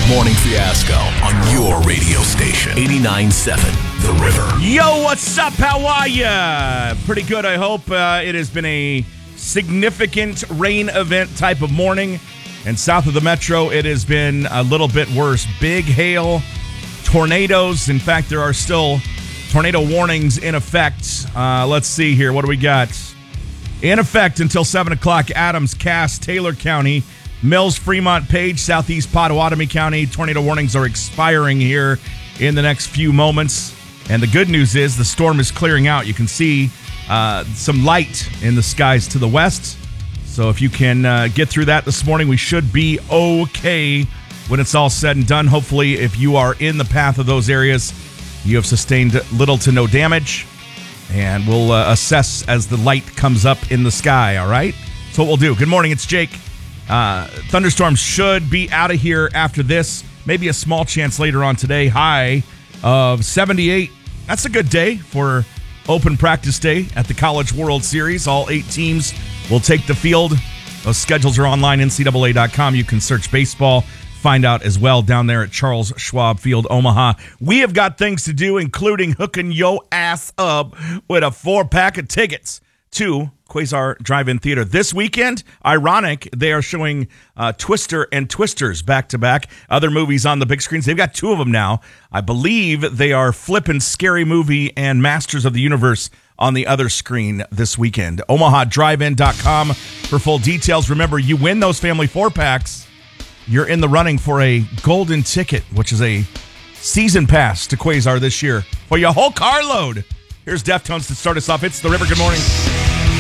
Morning Fiasco on your radio station. 89.7 The River. Yo, what's up? How are ya? Pretty good, I hope. It has been a significant rain event type of morning. And south of the metro, it has been a little bit worse. Big hail, tornadoes. In fact, there are still tornado warnings in effect. Let's see here. What do we got? In effect until 7 o'clock, Adams, Cass, Taylor County, Mills, Fremont, Page, Southeast Pottawatomie County. Tornado warnings are expiring here in the next few moments. And the good news is the storm is clearing out. You can see some light in the skies to the west. So if you can get through that this morning, we should be okay when it's all said and done. Hopefully, if you are in the path of those areas, you have sustained little to no damage. And we'll assess as the light comes up in the sky, all right? So what we'll do. Good morning, it's Jake. Thunderstorms should be out of here after this. Maybe a small chance later on today. High of 78. That's a good day for open practice day at the College World Series. All 8 teams will take the field. Those schedules are online, NCAA.com. You can search baseball. Find out as well down there at Charles Schwab Field, Omaha. We have got things to do, including hooking yo ass up with a 4-pack of tickets to Quasar Drive-In Theater. This weekend, ironic, they are showing Twister and Twisters back-to-back. Other movies on the big screens. They've got 2 of them now. I believe they are Flippin' Scary Movie and Masters of the Universe on the other screen this weekend. OmahaDriveIn.com for full details. Remember, you win those family 4-packs, you're in the running for a golden ticket, which is a season pass to Quasar this year for your whole carload. Here's Deftones to start us off. It's The River. Good morning.